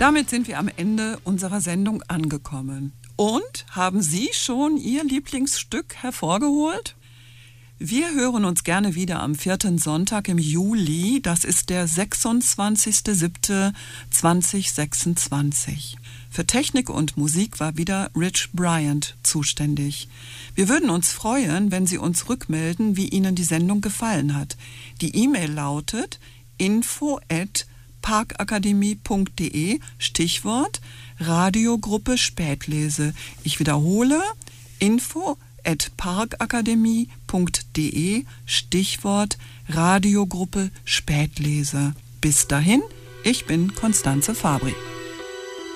Damit sind wir am Ende unserer Sendung angekommen. Und haben Sie schon Ihr Lieblingsstück hervorgeholt? Wir hören uns gerne wieder am 4. Sonntag im Juli. Das ist der 26.07.2026. Für Technik und Musik war wieder Rich Bryant zuständig. Wir würden uns freuen, wenn Sie uns rückmelden, wie Ihnen die Sendung gefallen hat. Die E-Mail lautet info@parkakademie.de, Stichwort Radiogruppe Spätlese. Ich wiederhole, info@parkakademie.de, Stichwort Radiogruppe Spätlese. Bis dahin, ich bin Constanze Fabri.